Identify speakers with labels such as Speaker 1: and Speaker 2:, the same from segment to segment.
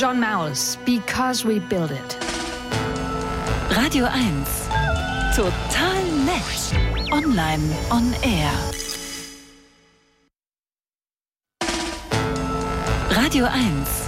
Speaker 1: John Maus, Because We Build It.
Speaker 2: Radio 1. Total nett. Online on Air. Radio 1.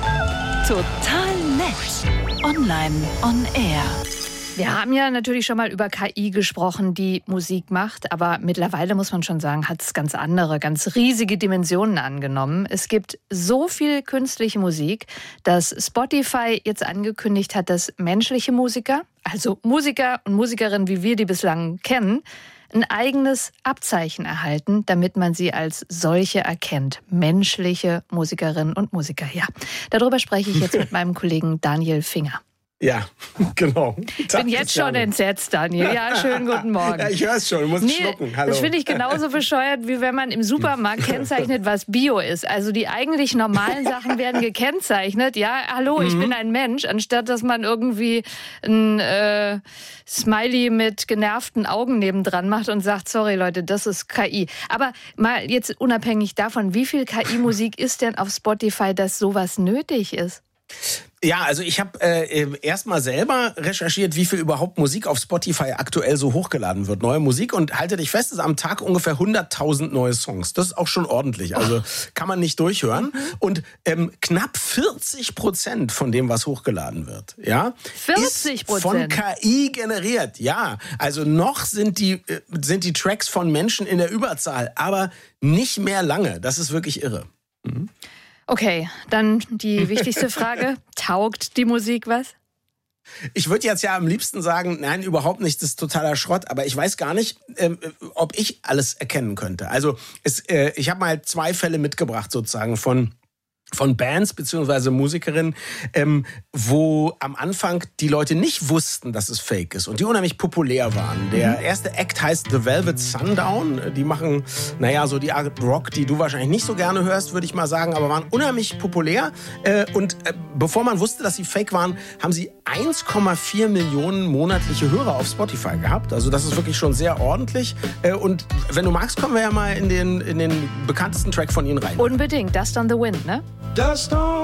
Speaker 2: Total nett. Online on Air.
Speaker 1: Wir haben ja natürlich schon mal über KI gesprochen, die Musik macht, aber mittlerweile muss man schon sagen, hat es ganz andere, ganz riesige Dimensionen angenommen. Es gibt so viel künstliche Musik, dass Spotify jetzt angekündigt hat, dass menschliche Musiker, also Musiker und Musikerinnen, wie wir die bislang kennen, ein eigenes Abzeichen erhalten, damit man sie als solche erkennt. Menschliche Musikerinnen und Musiker, ja. Darüber spreche ich jetzt mit meinem Kollegen Daniel Finger.
Speaker 3: Ja, genau.
Speaker 1: Ich bin jetzt schon entsetzt, Daniel. Ja, schönen guten Morgen.
Speaker 3: Ja, ich höre es schon, du musst schlucken. Hallo.
Speaker 1: Das finde ich genauso bescheuert, wie wenn man im Supermarkt kennzeichnet, was Bio ist. Also die eigentlich normalen Sachen werden gekennzeichnet. Ja, hallo, ich bin ein Mensch, anstatt dass man irgendwie ein Smiley mit genervten Augen nebendran macht und sagt, sorry Leute, das ist KI. Aber mal jetzt unabhängig davon, wie viel KI-Musik ist denn auf Spotify, dass sowas nötig ist?
Speaker 3: Ja, also ich habe erstmal selber recherchiert, wie viel überhaupt Musik auf Spotify aktuell so hochgeladen wird. Neue Musik, und halte dich fest, es ist am Tag ungefähr 100.000 neue Songs. Das ist auch schon ordentlich, also kann man nicht durchhören. Und knapp 40% von dem, was hochgeladen wird, ja,
Speaker 1: 40%?
Speaker 3: Ist von KI generiert. Ja, also noch sind die Tracks von Menschen in der Überzahl, aber nicht mehr lange. Das ist wirklich irre. Mhm.
Speaker 1: Okay, dann die wichtigste Frage. Taugt die Musik was?
Speaker 3: Ich würde jetzt ja am liebsten sagen, nein, überhaupt nicht, das ist totaler Schrott. Aber ich weiß gar nicht, ob ich alles erkennen könnte. Also ich habe mal 2 Fälle mitgebracht sozusagen von Bands bzw. Musikerinnen, wo am Anfang die Leute nicht wussten, dass es fake ist und die unheimlich populär waren. Der erste Act heißt The Velvet Sundown. Die machen, so die Art Rock, die du wahrscheinlich nicht so gerne hörst, würde ich mal sagen, aber waren unheimlich populär. Und bevor man wusste, dass sie fake waren, haben sie 1,4 Millionen monatliche Hörer auf Spotify gehabt. Also das ist wirklich schon sehr ordentlich. Und wenn du magst, kommen wir ja mal in den bekanntesten Track von ihnen rein.
Speaker 1: Unbedingt, Dust on the Wind, ne?
Speaker 4: Dust on